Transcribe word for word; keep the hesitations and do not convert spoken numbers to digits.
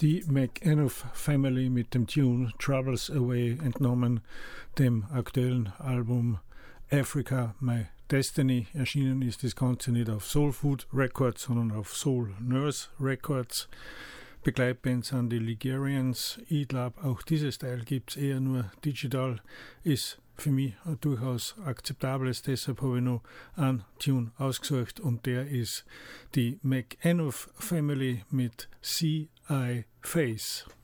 Die McAnuff Family mit dem Tune Troubles Away, entnommen dem aktuellen Album Africa My Destiny. Erschienen ist das Ganze nicht auf Soul Food Records, sondern auf Soul Nurse Records. Begleitband sind die Ligerians. Ich glaube, auch dieses Teil gibt es eher nur digital. Ist für mich ein durchaus akzeptables, deshalb habe ich noch einen Tune ausgesucht und der ist die McAnuff Family mit C I Face.